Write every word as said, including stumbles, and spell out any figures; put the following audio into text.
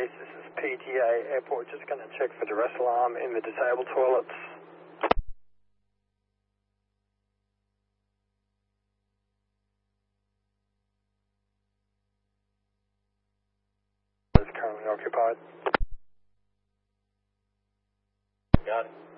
East, this is P T A Airport, just going to check for duress alarm in the disabled toilets. It's currently occupied. Got it.